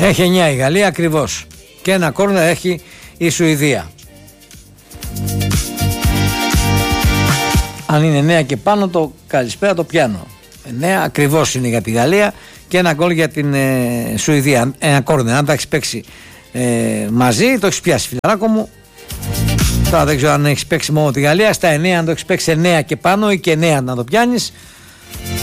Έχει 9 η Γαλλία ακριβώς. Και ένα κόρνερ έχει η Σουηδία. Αν είναι 9 και πάνω, το καλησπέρα το πιάνω. 9 ακριβώς είναι για τη Γαλλία και ένα γκολ για την Σουηδία. Ένα κόρνερ, αν τα έχει παίξει μαζί, το έχει πιάσει, φιλαράκο μου. Τώρα δεν ξέρω αν έχει παίξει μόνο τη Γαλλία. Στα 9, αν το έχει παίξει 9 και πάνω ή και 9 να το πιάνεις.